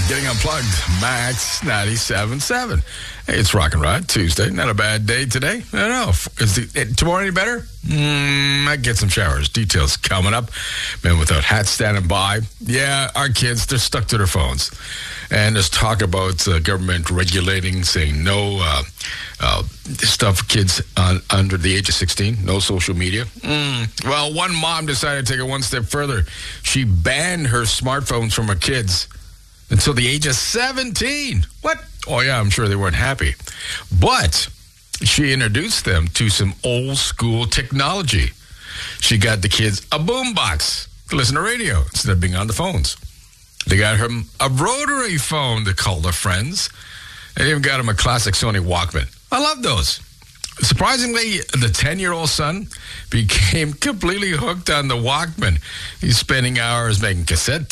Getting Unplugged, Max 97.7. Hey, it's Rock and Rod Tuesday. Not a bad day today. I don't know. Is tomorrow any better? Might get some showers. Details coming up. Men without hats standing by. Yeah, our kids, they're stuck to their phones. And there's talk about government regulating, saying no stuff for kids under the age of 16, no social media. Well, one mom decided to take it one step further. She banned her smartphones from her kids until the age of 17. What? Oh, yeah, I'm sure they weren't happy. But she introduced them to some old school technology. She got the kids a boombox to listen to radio instead of being on the phones. They got him a rotary phone to call their friends. They even got him a classic Sony Walkman. I love those. Surprisingly, the 10-year-old son became completely hooked on the Walkman. He's spending hours making cassette